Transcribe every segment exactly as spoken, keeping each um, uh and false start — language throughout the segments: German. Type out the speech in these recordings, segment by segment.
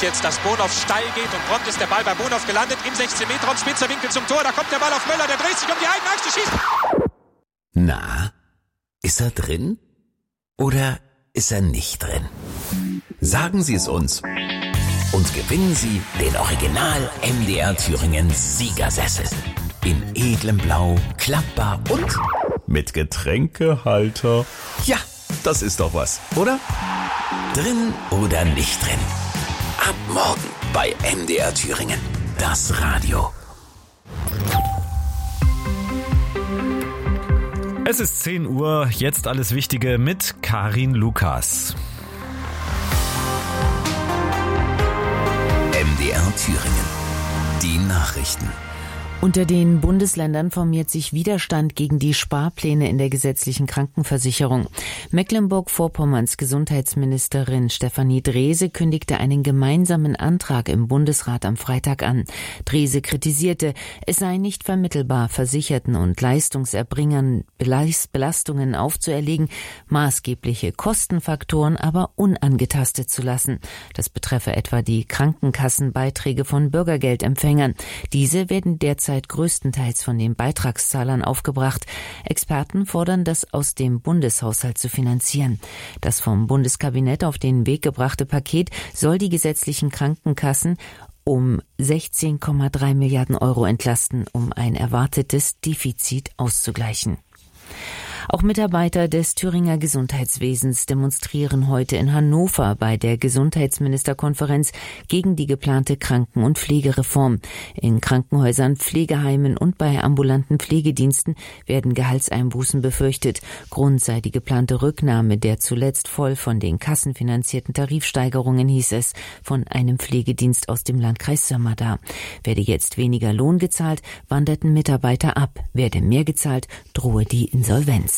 jetzt, dass Bonhoff steil geht und prompt ist der Ball bei Bonhoff gelandet im sechzehn Meter Raum, spitzer Winkel zum Tor, da kommt der Ball auf Möller, der dreht sich um die eigene Achse, schießt. Na, ist er drin oder ist er nicht drin? Sagen Sie es uns und gewinnen Sie den Original M D R Thüringen Siegersessel. In edlem Blau, klappbar und mit Getränkehalter. Ja, das ist doch was, oder? Drin oder nicht drin? Ab morgen bei M D R Thüringen. Das Radio. Es ist zehn Uhr, jetzt alles Wichtige mit Karin Lukas. M D R Thüringen. Die Nachrichten. Unter den Bundesländern formiert sich Widerstand gegen die Sparpläne in der gesetzlichen Krankenversicherung. Mecklenburg-Vorpommerns Gesundheitsministerin Stefanie Drese kündigte einen gemeinsamen Antrag im Bundesrat am Freitag an. Drese kritisierte, es sei nicht vermittelbar, Versicherten und Leistungserbringern Belastungen aufzuerlegen, maßgebliche Kostenfaktoren aber unangetastet zu lassen. Das betreffe etwa die Krankenkassenbeiträge von Bürgergeldempfängern. Diese werden derzeit größtenteils von den Beitragszahlern aufgebracht. Experten fordern, das aus dem Bundeshaushalt zu finanzieren. Das vom Bundeskabinett auf den Weg gebrachte Paket soll die gesetzlichen Krankenkassen um sechzehn Komma drei Milliarden Euro entlasten, um ein erwartetes Defizit auszugleichen. Auch Mitarbeiter des Thüringer Gesundheitswesens demonstrieren heute in Hannover bei der Gesundheitsministerkonferenz gegen die geplante Kranken- und Pflegereform. In Krankenhäusern, Pflegeheimen und bei ambulanten Pflegediensten werden Gehaltseinbußen befürchtet. Grund sei die geplante Rücknahme der zuletzt voll von den Kassen finanzierten Tarifsteigerungen, hieß es von einem Pflegedienst aus dem Landkreis Sömmerda. Werde jetzt weniger Lohn gezahlt, wanderten Mitarbeiter ab. Werde mehr gezahlt, drohe die Insolvenz.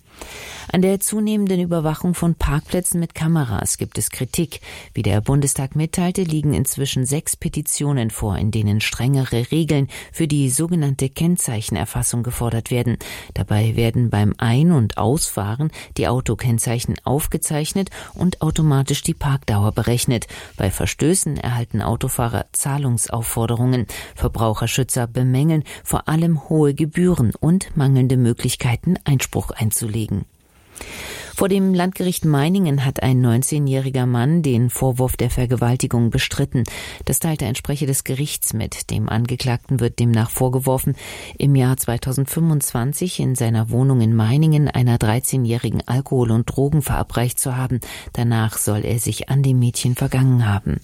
An der zunehmenden Überwachung von Parkplätzen mit Kameras gibt es Kritik. Wie der Bundestag mitteilte, liegen inzwischen sechs Petitionen vor, in denen strengere Regeln für die sogenannte Kennzeichenerfassung gefordert werden. Dabei werden beim Ein- und Ausfahren die Autokennzeichen aufgezeichnet und automatisch die Parkdauer berechnet. Bei Verstößen erhalten Autofahrer Zahlungsaufforderungen. Verbraucherschützer bemängeln vor allem hohe Gebühren und mangelnde Möglichkeiten, Einspruch einzulegen. Vor dem Landgericht Meiningen hat ein neunzehnjähriger Mann den Vorwurf der Vergewaltigung bestritten. Das teilte ein Sprecher des Gerichts mit. Dem Angeklagten wird demnach vorgeworfen, im Jahr zweitausendfünfundzwanzig in seiner Wohnung in Meiningen einer dreizehnjährigen Alkohol und Drogen verabreicht zu haben. Danach soll er sich an dem Mädchen vergangen haben.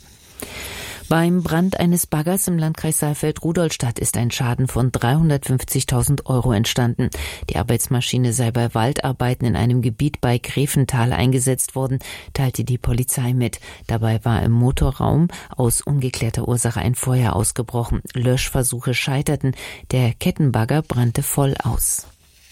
Beim Brand eines Baggers im Landkreis Saalfeld-Rudolstadt ist ein Schaden von dreihundertfünfzigtausend Euro entstanden. Die Arbeitsmaschine sei bei Waldarbeiten in einem Gebiet bei Grevental eingesetzt worden, teilte die Polizei mit. Dabei war im Motorraum aus ungeklärter Ursache ein Feuer ausgebrochen. Löschversuche scheiterten. Der Kettenbagger brannte voll aus.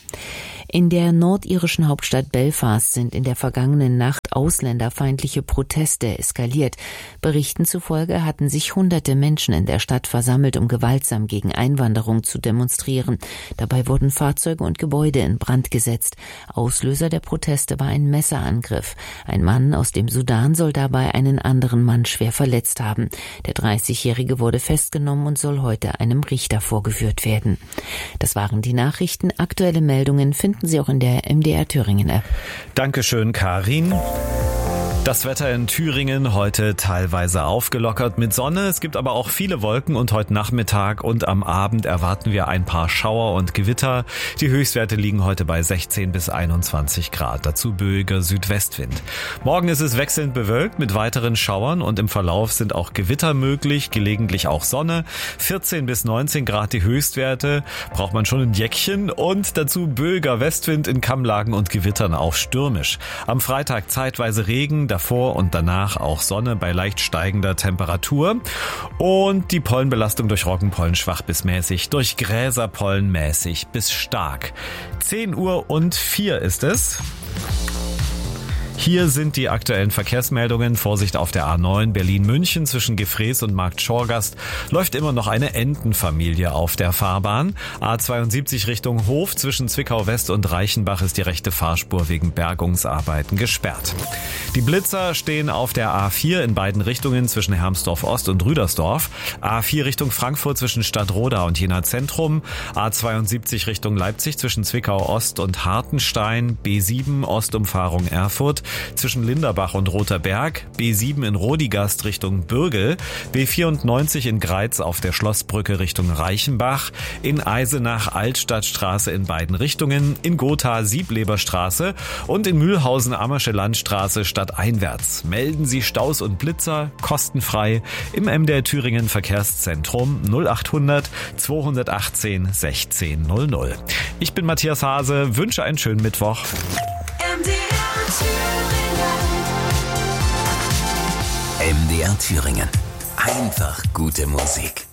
In der nordirischen Hauptstadt Belfast sind in der vergangenen Nacht ausländerfeindliche Proteste eskaliert. Berichten zufolge hatten sich hunderte Menschen in der Stadt versammelt, um gewaltsam gegen Einwanderung zu demonstrieren. Dabei wurden Fahrzeuge und Gebäude in Brand gesetzt. Auslöser der Proteste war ein Messerangriff. Ein Mann aus dem Sudan soll dabei einen anderen Mann schwer verletzt haben. Der dreißigjährige wurde festgenommen und soll heute einem Richter vorgeführt werden. Das waren die Nachrichten. Aktuelle Meldungen finden Sie auch in der M D R Thüringen App. Dankeschön, Karin. Das Wetter in Thüringen heute teilweise aufgelockert mit Sonne. Es gibt aber auch viele Wolken und heute Nachmittag und am Abend erwarten wir ein paar Schauer und Gewitter. Die Höchstwerte liegen heute bei sechzehn bis einundzwanzig Grad. Dazu böiger Südwestwind. Morgen ist es wechselnd bewölkt mit weiteren Schauern und im Verlauf sind auch Gewitter möglich, gelegentlich auch Sonne. vierzehn bis neunzehn Grad die Höchstwerte. Braucht man schon ein Jäckchen und dazu böiger Westwind in Kammlagen und Gewittern auch stürmisch. Am Freitag zeitweise Regen, davor und danach auch Sonne bei leicht steigender Temperatur und die Pollenbelastung durch Roggenpollen schwach bis mäßig, durch Gräserpollen mäßig bis stark. zehn Uhr und vier ist es. Hier sind die aktuellen Verkehrsmeldungen. Vorsicht auf der A neun Berlin-München zwischen Gefrees und Markt Schorgast läuft immer noch eine Entenfamilie auf der Fahrbahn. A zweiundsiebzig Richtung Hof zwischen Zwickau West und Reichenbach ist die rechte Fahrspur wegen Bergungsarbeiten gesperrt. Die Blitzer stehen auf der A vier in beiden Richtungen zwischen Hermsdorf Ost und Rüdersdorf. A vier Richtung Frankfurt zwischen Stadtroda und Jena Zentrum. A zweiundsiebzig Richtung Leipzig zwischen Zwickau Ost und Hartenstein. B sieben Ostumfahrung Erfurt zwischen Linderbach und Roter Berg, B sieben in Rodigast Richtung Bürgel, B vierundneunzig in Greiz auf der Schlossbrücke Richtung Reichenbach, in Eisenach Altstadtstraße in beiden Richtungen, in Gotha Siebleberstraße und in Mühlhausen Ammersche Landstraße stadteinwärts. Melden Sie Staus und Blitzer kostenfrei im M D R Thüringen Verkehrszentrum null achthundert zweihundertachtzehn sechzehn null null. Ich bin Matthias Hase, wünsche einen schönen Mittwoch. M D R Thüringen. Einfach gute Musik.